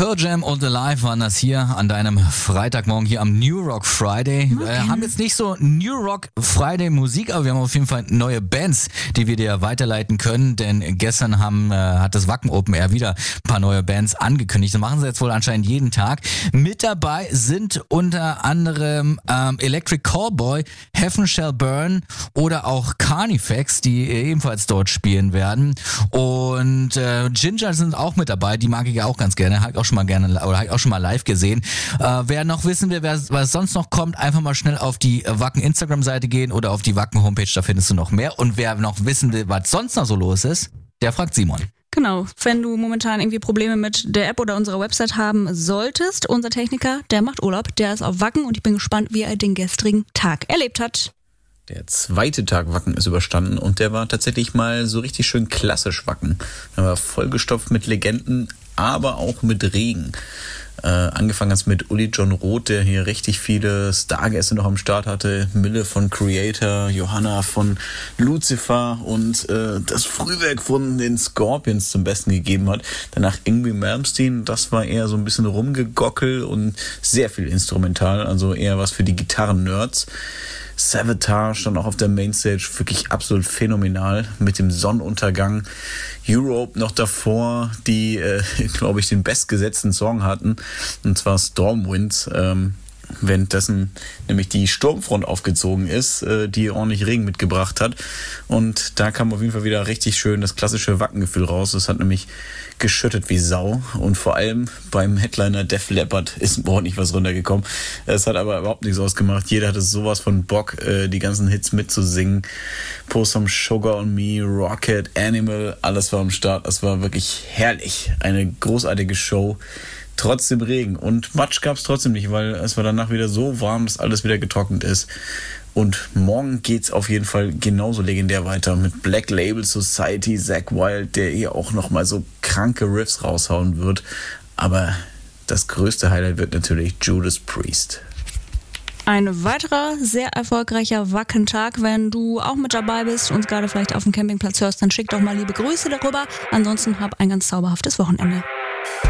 Pearl Jam und Alive waren das hier an deinem Freitagmorgen hier am New Rock Friday. Wir haben jetzt nicht so New Rock Friday Musik, aber wir haben auf jeden Fall neue Bands, die wir dir weiterleiten können, denn gestern hat das Wacken Open Air wieder ein paar neue Bands angekündigt. Das machen sie jetzt wohl anscheinend jeden Tag. Mit dabei sind unter anderem Electric Callboy, Heaven Shall Burn oder auch Carnifex, die ebenfalls dort spielen werden. Und Ginger sind auch mit dabei, die mag ich ja auch ganz gerne, habe ich auch schon mal live gesehen. Wer noch wissen will, was sonst noch kommt, einfach mal schnell auf die Wacken Instagram-Seite gehen oder auf die Wacken Homepage, da findest du noch mehr. Und wer noch wissen will, was sonst noch so los ist, der fragt Simon. Genau, wenn du momentan irgendwie Probleme mit der App oder unserer Website haben solltest, unser Techniker, der macht Urlaub, der ist auf Wacken und ich bin gespannt, wie er den gestrigen Tag erlebt hat. Der zweite Tag Wacken ist überstanden und der war tatsächlich mal so richtig schön klassisch Wacken. Er war vollgestopft mit Legenden, aber auch mit Regen. Angefangen hat's mit Uli John Roth, der hier richtig viele Stargäste noch am Start hatte. Mille von Creator, Johanna von Lucifer und das Frühwerk von den Scorpions zum Besten gegeben hat. Danach Yngwie Malmsteen, das war eher so ein bisschen rumgegockel und sehr viel instrumental, also eher was für die Gitarren-Nerds. Savatage dann auch auf der Mainstage, wirklich absolut phänomenal mit dem Sonnenuntergang. Europe noch davor, die, glaube ich, den bestgesetzten Song hatten, und zwar Stormwind, währenddessen nämlich die Sturmfront aufgezogen ist, die ordentlich Regen mitgebracht hat. Und da kam auf jeden Fall wieder richtig schön das klassische Wackengefühl raus. Es hat nämlich geschüttet wie Sau. Und vor allem beim Headliner Def Leppard ist ordentlich was runtergekommen. Es hat aber überhaupt nichts ausgemacht. Jeder hatte sowas von Bock, die ganzen Hits mitzusingen. Pour Some Sugar on Me, Rocket, Animal, alles war am Start. Es war wirklich herrlich. Eine großartige Show. Trotzdem Regen. Und Matsch gab es trotzdem nicht, weil es war danach wieder so warm, dass alles wieder getrocknet ist. Und morgen geht's auf jeden Fall genauso legendär weiter mit Black Label Society, Zakk Wylde, der hier auch nochmal so kranke Riffs raushauen wird. Aber das größte Highlight wird natürlich Judas Priest. Ein weiterer sehr erfolgreicher Wackentag. Wenn du auch mit dabei bist und uns gerade vielleicht auf dem Campingplatz hörst, dann schick doch mal liebe Grüße darüber. Ansonsten hab ein ganz zauberhaftes Wochenende.